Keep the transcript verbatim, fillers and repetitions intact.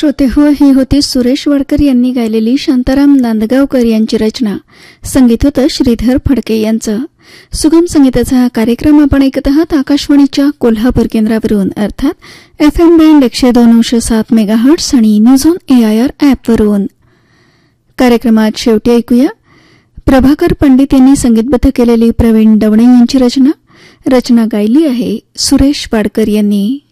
श्रोते हो, ही होती सुरेश वाडकर यांनी गायलेली शांताराम नांदगावकर यांची रचना. संगीत होतं श्रीधर फडके यांचं. सुगम संगीताचा हा कार्यक्रम आपण ऐकत आहात आकाशवाणीच्या कोल्हापूर केंद्रावरून, अर्थात एफ एम बँड एकशे दोन अंश सात मेगाहर्ट्स आणि news on A I R ॲपवरून. कार्यक्रमात शेवटी ऐकूया प्रभाकर पंडित यांनी संगीतबद्ध केलेली प्रवीण दवणे यांची रचना. रचना गायली आहे सुरेश वाडकर यांनी.